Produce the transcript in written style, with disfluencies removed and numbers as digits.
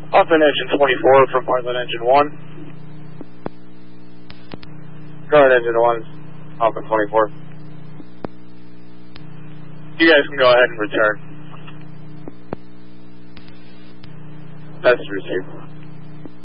Off in engine 24 from Portland engine 1. Current engine 1's off in 24. You guys can go ahead and return. That's received.